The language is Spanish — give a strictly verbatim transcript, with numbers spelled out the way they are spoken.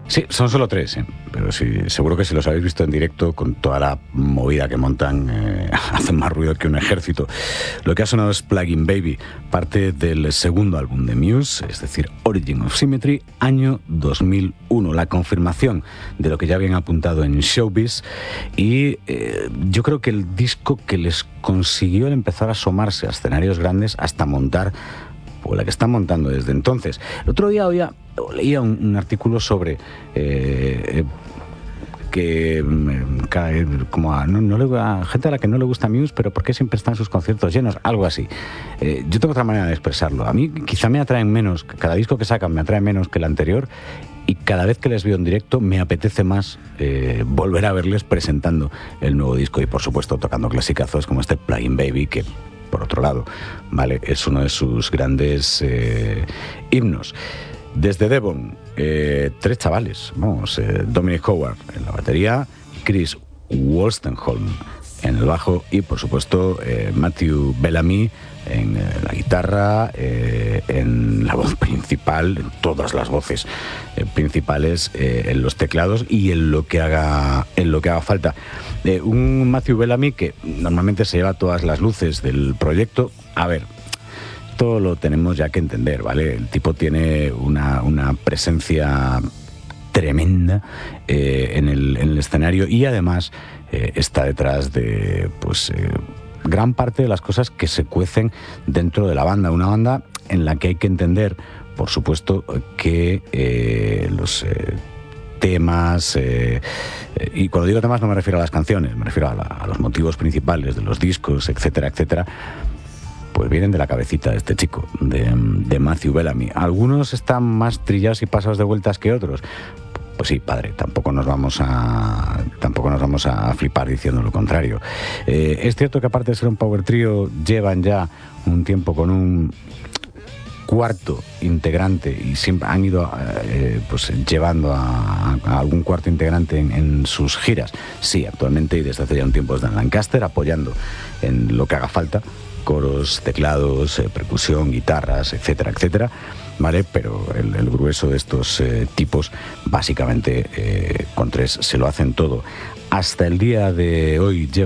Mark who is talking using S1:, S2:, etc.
S1: Sí, son solo tres, ¿eh? Pero sí, seguro que si los habéis visto en directo, con toda la movida que montan, eh, hacen más ruido que un ejército. Lo que ha sonado es Plug-in Baby, parte del segundo álbum de Muse, es decir, Origin of Symmetry, año dos mil uno. La confirmación de lo que ya habían apuntado en Showbiz, y eh, yo creo que el disco que les consiguió el empezar a asomarse a escenarios grandes hasta montar, o la que están montando desde entonces. El otro día oía, leía un, un artículo sobre eh, que cae como a, no, no le, a gente a la que no le gusta Muse, pero ¿por qué siempre están sus conciertos llenos? Algo así. Eh, yo tengo otra manera de expresarlo. A mí quizá me atraen menos, cada disco que sacan me atrae menos que el anterior, y cada vez que les veo en directo me apetece más eh, volver a verles presentando el nuevo disco y, por supuesto, tocando clasicazos como este Plug-in Baby, que por otro lado, vale, es uno de sus grandes eh, himnos. Desde Devon, eh, tres chavales, vamos, eh, Dominic Howard en la batería, Chris Wolstenholme en el bajo y, por supuesto, eh, Matthew Bellamy en eh, la guitarra, eh, en la voz principal, en todas las voces eh, principales, eh, en los teclados y en lo que haga, en lo que haga falta. Eh, un Matthew Bellamy que normalmente se lleva todas las luces del proyecto. A ver, esto lo tenemos ya que entender, ¿vale? El tipo tiene una, una presencia tremenda eh, en, el, en el escenario y además eh, está detrás de, pues, eh, gran parte de las cosas que se cuecen dentro de la banda. Una banda en la que hay que entender, por supuesto, que eh, los eh, temas, eh, eh, y cuando digo temas no me refiero a las canciones, me refiero a, la, a los motivos principales de los discos, etcétera, etcétera, pues vienen de la cabecita de este chico, de, de Matthew Bellamy. Algunos están más trillados y pasados de vueltas que otros. Pues sí, padre, tampoco nos vamos a tampoco nos vamos a flipar diciendo lo contrario. Eh, es cierto que aparte de ser un power trio, llevan ya un tiempo con un cuarto integrante y siempre han ido eh, pues llevando a, a algún cuarto integrante en, en sus giras. Sí, actualmente y desde hace ya un tiempo están en Lancaster apoyando en lo que haga falta, coros, teclados, eh, percusión, guitarras, etcétera, etcétera, ¿vale? Pero el, el grueso de estos eh, tipos, básicamente, eh, con tres se lo hacen todo. Hasta el día de hoy lleva